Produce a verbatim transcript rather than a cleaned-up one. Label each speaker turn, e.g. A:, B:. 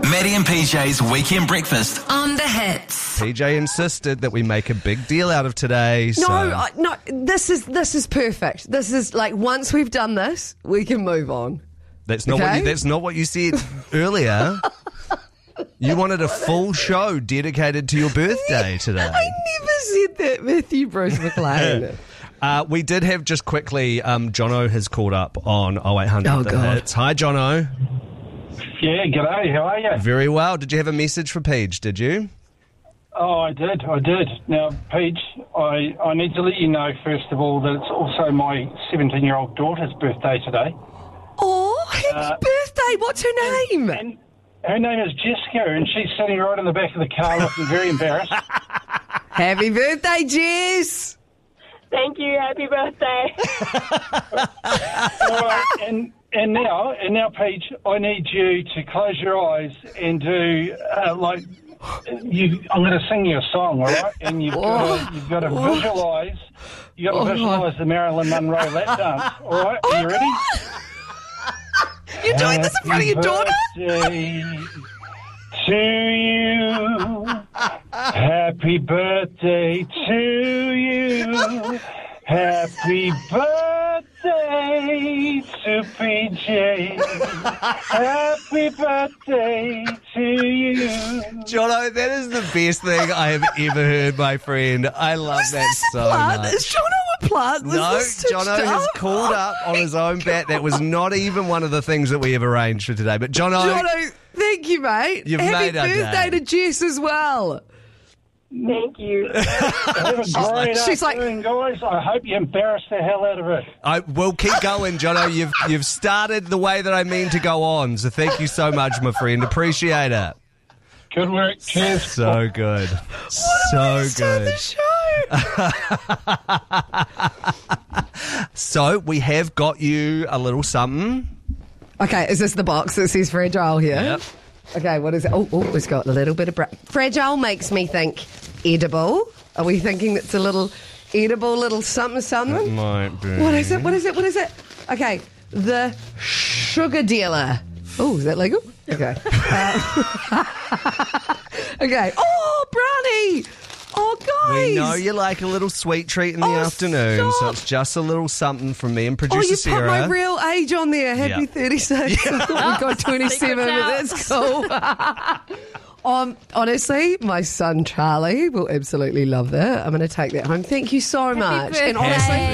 A: Maddie and P J's Weekend Breakfast
B: On the Hits.
C: P J insisted that we make a big deal out of today.
D: No,
C: so.
D: I, no, this is this is perfect. This is like once we've done this, we can move on.
C: That's not
D: Okay?
C: what you, that's not what you said earlier. You wanted a full show dedicated to your birthday today.
D: I never said that, Matthew Bruce McLean.
C: Uh, we did have just quickly, um, Jono has called up on oh eight hundred
D: Oh,
C: The
D: God.
C: Hits. Hi, Jono.
E: Yeah, g'day, how are you?
C: Very well. Did you have a message for Paige, did you?
E: Oh, I did, I did. Now, Paige, I, I need to let you know, first of all, that it's also my seventeen-year-old daughter's birthday today.
D: Oh, happy
E: Uh,
D: birthday! What's her name?
E: And her name is Jessica, and she's sitting right in the back of the car looking very embarrassed.
D: Happy birthday, Jess!
F: Thank you. Happy birthday.
E: All right, and, and now, and now, Paige, I need you to close your eyes and do, uh, like, you. I'm going to sing you a song, all right? And you've got to, you've got to visualise, you've got to
D: Oh,
E: visualise the Marilyn Monroe lap dance, all right? Are you ready?
D: You're doing this in front of your daughter?
E: Birthday to you. Happy birthday to you. Happy birthday to P J. Happy birthday to you.
C: Jono, that is the best thing I have ever heard, my friend. I love
D: Was
C: that
D: this a
C: so
D: plant?
C: much.
D: Is Jono a plant? Was
C: No,
D: this stitched
C: Jono has
D: up?
C: called up on his own bat. That was not even one of the things that we have arranged for today. But Jono,
D: Jono, thank you, mate.
C: You've
D: Happy
C: made our
D: birthday
C: day.
D: to Jess as well.
F: Thank you.
E: Have a great
D: She's like-
E: afternoon, guys. I hope you embarrass the hell out of her.
C: I will keep going, Jono. You've you've started the way that I mean to go on. So thank you so much, my friend. Appreciate it.
E: Good work. Cheers.
C: So good. So
D: Start
C: good.
D: the show.
C: So we have got you a little something.
D: Okay, is this the box that says fragile here?
C: Yep.
D: Okay, what is it? Oh, oh, it's got a little bit of... Bra- fragile makes me think edible. Are we thinking it's a little edible, little something, something?
C: Might be.
D: What is it? What is it? What is it? Okay, the sugar dealer. Oh, is that legal? Okay. Uh, okay. Oh, brownie! Oh, guys!
C: We know you like a little sweet treat in the
D: Oh,
C: afternoon, so
D: stop.
C: it's just a little something from me and
D: Oh,
C: producer
D: you
C: Sarah.
D: put my real age on there. Happy
C: Yeah.
D: thirty-six. We got twenty-seven, but that's cool. um, honestly, my son Charlie will absolutely love that. I'm going to take that home. Thank you so much. And
F: birthday.
D: honestly,